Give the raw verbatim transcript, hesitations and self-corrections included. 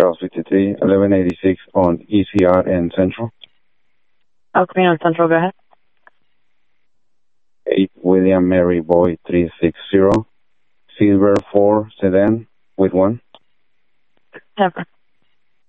Charles fifty-three, eleven eighty-six on E C R and Central. Okay, on Central, go ahead. eight William Mary Boy three six zero, Silver four sedan with one. Never.